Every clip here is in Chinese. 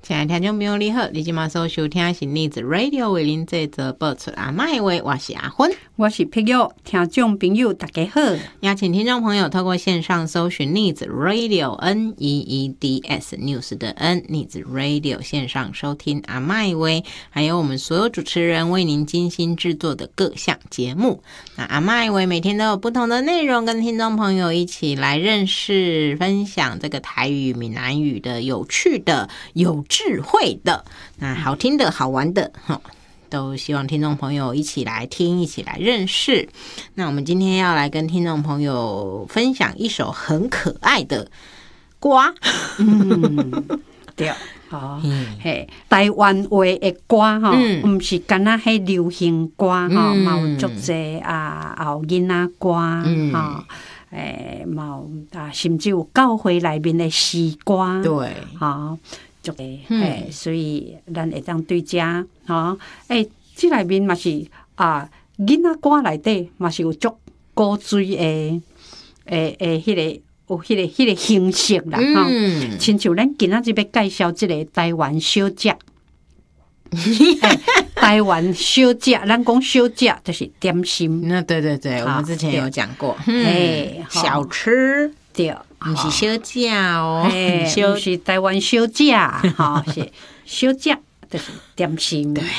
亲爱的听众朋友你好，你现在所收听的是逆子 Radio 为您这则播出阿嬷的话，我是阿芬， 我是碧玉，听众朋友大家好。 邀请听众朋友透过线上搜寻逆子 Radio NEEDS News 的 N 逆子 Radio 线上收听阿嬷的话，还有我们所有主持人为您精心制作的各项节目。那阿嬷的话每天都有不同的内容，跟听众朋友一起来认识、分享这个台语、闽南语的有趣的、有智慧的、那好听的、好玩的，都希望听众朋友一起来听，一起来认识。那我们今天要来跟听众朋友分享一首很可爱的歌。 对，嘿，台湾话的歌吼，唔是干那迄流行歌吼，嘛有足济啊，后囡仔歌吼，嘛有啊，甚至有教会内面的诗歌， 对， 吼。所以咱会当对遮吼，即内面嘛是啊，囡仔歌内底嘛是有足古锥的，迄个有迄个形式啦，吼，亲像咱今仔日要介绍即个台湾小食，台湾小食，咱讲小食就是点心。 那对，我们之前有讲过，小吃。对，不是小食哦， 不是台湾小食，哈，是小食，就是点心。对，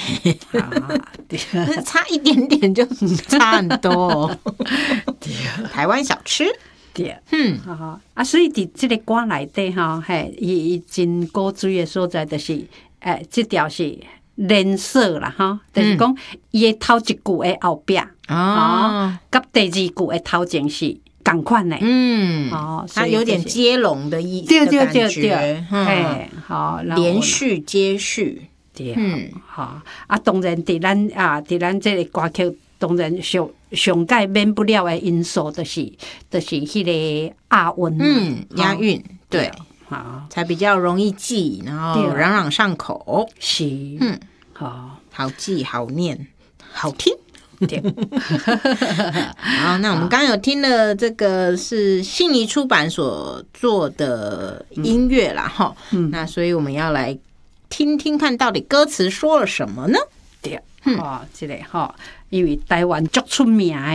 差一点点就差很多哦。台湾小吃， 对，所以伫这个歌内底哈，伊真古锥的所在，就是这条是连锁啦，哈，就是讲伊的头一句的后壁，甲第二句的头前是。同款的， 它有点接龙的意思， 对，好， 连续接续， 对，好当然，伫咱这个歌曲，当然上界免不了的因素，就是迄个押韵， 押韵，对，好，才比较容易记，然后朗朗上口， 是，好记、好念、好听。好，那我们刚刚有听了这个是信宜出版所做的音乐啦，那所以我们要来听听看到底歌词说了什么呢？ 对，这个因为台湾足出名的